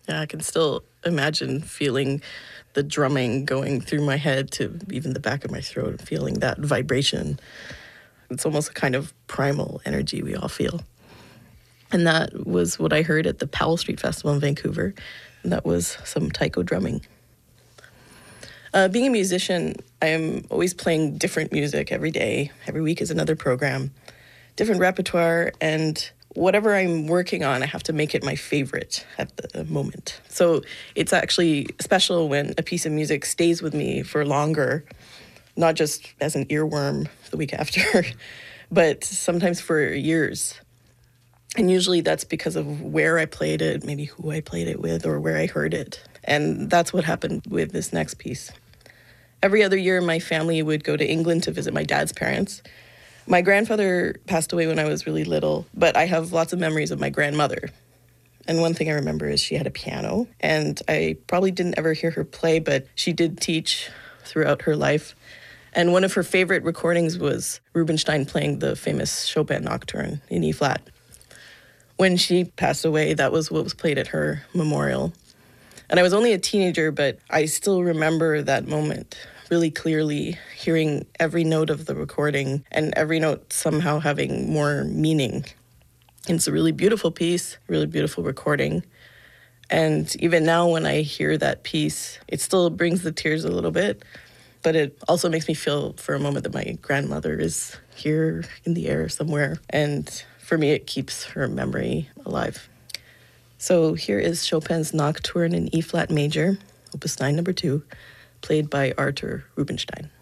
Yeah, I can still imagine feeling the drumming going through my head to even the back of my throat and feeling that vibration. It's almost a kind of primal energy we all feel. And that was what I heard at the Powell Street Festival in Vancouver. And that was some taiko drumming. Being a musician, I am always playing different music every day. Every week is another program, different repertoire, and whatever I'm working on, I have to make it my favorite at the moment. So it's actually special when a piece of music stays with me for longer, not just as an earworm the week after, but sometimes for years. And usually that's because of where I played it, maybe who I played it with, or where I heard it. And that's what happened with this next piece. Every other year, my family would go to England to visit my dad's parents. My grandfather passed away when I was really little, but I have lots of memories of my grandmother. And one thing I remember is she had a piano, and I probably didn't ever hear her play, but she did teach throughout her life. And one of her favorite recordings was Rubinstein playing the famous Chopin Nocturne in E-flat. When she passed away, that was what was played at her memorial. And I was only a teenager, but I still remember that moment really clearly, hearing every note of the recording and every note somehow having more meaning. And it's a really beautiful piece, really beautiful recording. And even now when I hear that piece, it still brings the tears a little bit, but it also makes me feel for a moment that my grandmother is here in the air somewhere. And for me, it keeps her memory alive. So here is Chopin's Nocturne in E-flat major, Opus 9, number 2, played by Arthur Rubinstein.